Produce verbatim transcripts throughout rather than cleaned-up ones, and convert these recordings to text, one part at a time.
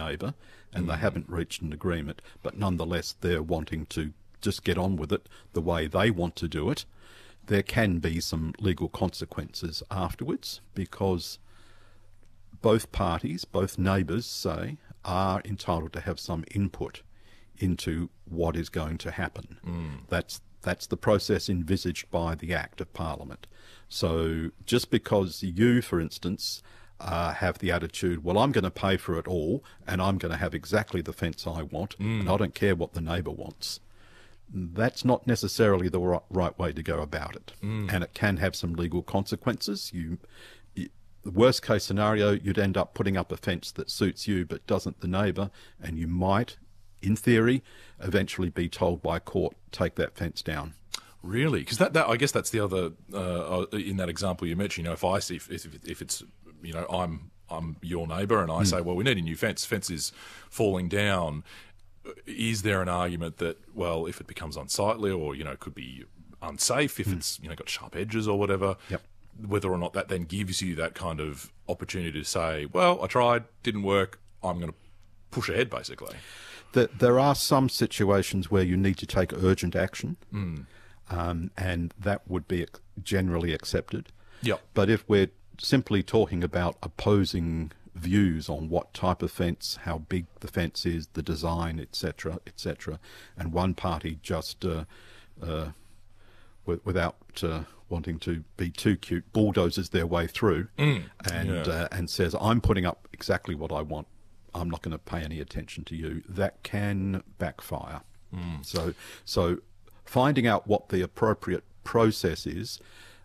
neighbour and mm. they haven't reached an agreement, but nonetheless they're wanting to just get on with it the way they want to do it, there can be some legal consequences afterwards, because both parties, both neighbours, say, are entitled to have some input into what is going to happen. Mm. That's that's the process envisaged by the Act of Parliament. So just because you, for instance, uh, have the attitude, well, I'm going to pay for it all and I'm going to have exactly the fence I want mm. and I don't care what the neighbour wants, that's not necessarily the right, right way to go about it. Mm. And it can have some legal consequences. You, you, the worst case scenario, you'd end up putting up a fence that suits you but doesn't the neighbour, and you might, in theory, eventually be told by court, take that fence down. Really? Because that, that, I guess that's the other, uh, in that example you mentioned, you know, if I see, if, if, if it's, you know, I'm I'm your neighbour and I mm. say, well, we need a new fence, fence is falling down, is there an argument that, well, if it becomes unsightly or, you know, could be unsafe, if mm. it's, you know, got sharp edges or whatever, yep. whether or not that then gives you that kind of opportunity to say, well, I tried, didn't work, I'm going to push ahead, basically. The, there are some situations where you need to take urgent action, mm. um, and that would be generally accepted. Yep. But if we're simply talking about opposing views on what type of fence, how big the fence is, the design, et cetera, et cetera, and one party just, uh, uh, w- without uh, wanting to be too cute, bulldozes their way through mm. and yeah. uh, and says, I'm putting up exactly what I want, I'm not going to pay any attention to you, that can backfire. Mm. So, so finding out what the appropriate process is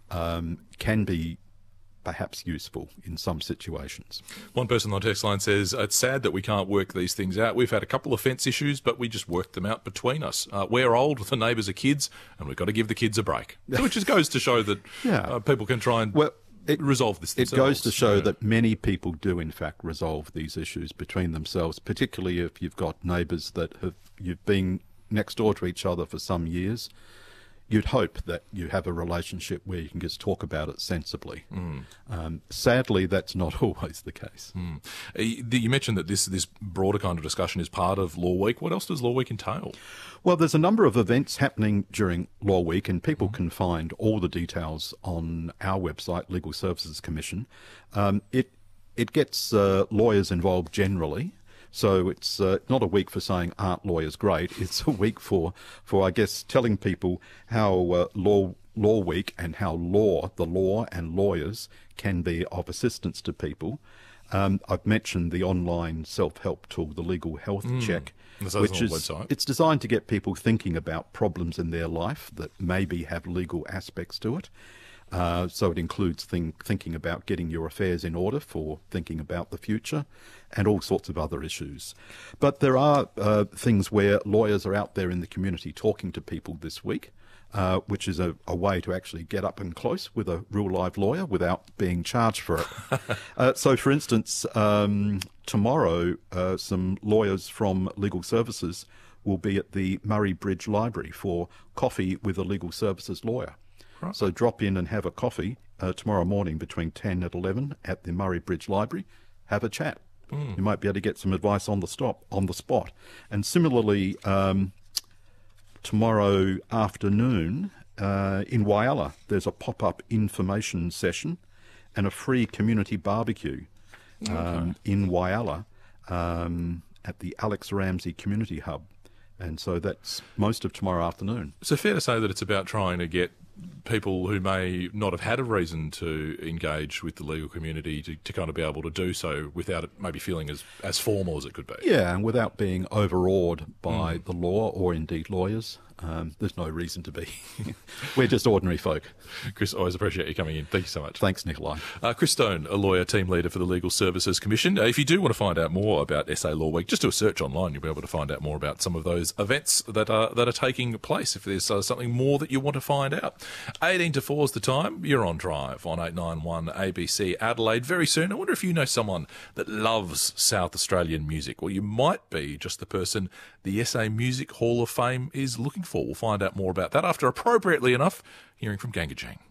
um, can be perhaps useful in some situations. One person on the text line says, it's sad that we can't work these things out. We've had a couple of fence issues, but we just worked them out between us. Uh, we're old, the neighbours are kids, and we've got to give the kids a break. Which just goes to show that yeah. uh, people can try and well, it, resolve this themselves. It goes to show yeah. that many people do, in fact, resolve these issues between themselves, particularly if you've got neighbours that have you've been next door to each other for some years. You'd hope that you have a relationship where you can just talk about it sensibly. Mm. Um, sadly, that's not always the case. Mm. You mentioned that this this broader kind of discussion is part of Law Week. What else does Law Week entail? Well, there's a number of events happening during Law Week, and people mm. can find all the details on our website, Legal Services Commission. Um, it it gets uh, lawyers involved generally. So it's uh, not a week for saying, aren't lawyers great? It's a week for, for I guess, telling people how uh, law law week and how law, the law and lawyers can be of assistance to people. Um, I've mentioned the online self-help tool, the Legal Health mm. Check, That's which on is the website. It's designed to get people thinking about problems in their life that maybe have legal aspects to it. Uh, so it includes think, thinking about getting your affairs in order for thinking about the future and all sorts of other issues. But there are uh, things where lawyers are out there in the community talking to people this week, uh, which is a, a way to actually get up and close with a real live lawyer without being charged for it. uh, so, for instance, um, tomorrow uh, some lawyers from Legal Services will be at the Murray Bridge Library for coffee with a legal services lawyer. Right. So drop in and have a coffee uh, tomorrow morning between ten and eleven at the Murray Bridge Library. Have a chat. Mm. You might be able to get some advice on the stop on the spot. And similarly, um, tomorrow afternoon uh, in Whyalla, there's a pop-up information session and a free community barbecue um, okay. in Whyalla um, at the Alex Ramsey Community Hub. And so that's most of tomorrow afternoon. So fair to say that it's about trying to get people who may not have had a reason to engage with the legal community to, to kind of be able to do so without it maybe feeling as, as formal as it could be. Yeah, and without being overawed by mm. the law or indeed lawyers. Um, there's no reason to be. We're just ordinary folk. Chris, always appreciate you coming in. Thank you so much. Thanks, Nikolai. Uh, Chris Stone, a lawyer, team leader for the Legal Services Commission. Uh, if you do want to find out more about S A Law Week, just do a search online. You'll be able to find out more about some of those events that are that are taking place. If there's uh, something more that you want to find out, eighteen to four is the time. You're on Drive on eight ninety-one A B C Adelaide. Very soon. I wonder if you know someone that loves South Australian music, or you might be just the person the S A Music Hall of Fame is looking for. We'll find out more about that after, appropriately enough, hearing from Ganga Jang.